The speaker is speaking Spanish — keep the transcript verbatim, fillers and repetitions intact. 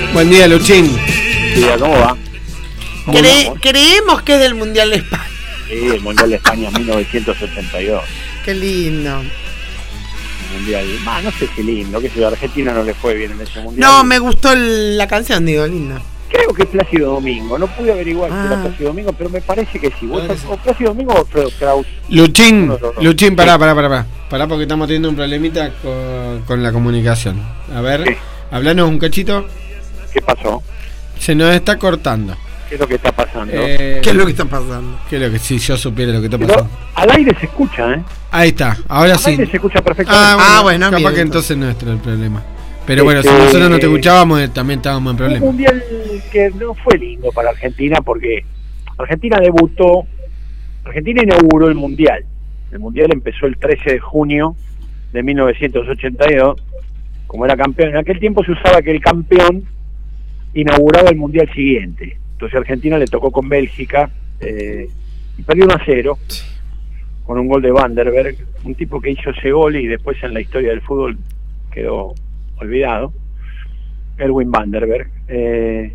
Buen día, Luchín. Sí, ¿cómo va? ¿Cómo Cre creemos que es del Mundial de España. Sí, el Mundial de España mil novecientos ochenta y dos. Qué lindo. Mundial. Ah, no sé si lindo, que si a Argentina no le fue bien en ese mundial. No, me gustó el, la canción, digo, linda. Creo que es Plácido Domingo. No pude averiguar ah. si era Plácido Domingo, pero me parece que sí. ¿Vos sos, o Plácido Domingo o Alfredo Kraus? Luchín, no, no, no. Luchín, pará, pará, pará, pará. Pará porque estamos teniendo un problemita con, con la comunicación. A ver, ¿Qué? hablanos un cachito. ¿Qué pasó? Se nos está cortando. ¿Qué es lo que está pasando? Eh, ¿Qué es lo que está pasando? ¿Qué es lo que si yo supiera lo que está Pero pasando? al aire se escucha, ¿eh? Ahí está, ahora Al sí. aire se escucha perfectamente. Ah, bueno, Ah, bueno, capaz bien, que entonces nuestro el problema. Pero bueno, Este, si nosotros no te escuchábamos, eh, también estábamos en Un problema. mundial que no fue lindo para Argentina porque Argentina debutó, Argentina inauguró el mundial. El mundial empezó el trece de junio de mil novecientos ochenta y dos, como era campeón. En aquel tiempo se usaba que el campeón inauguraba el mundial siguiente. Entonces Argentina le tocó con Bélgica eh, y perdió uno a cero con un gol de Vanderberg, un tipo que hizo ese gol y después en la historia del fútbol quedó olvidado, Erwin Vanderberg. Eh,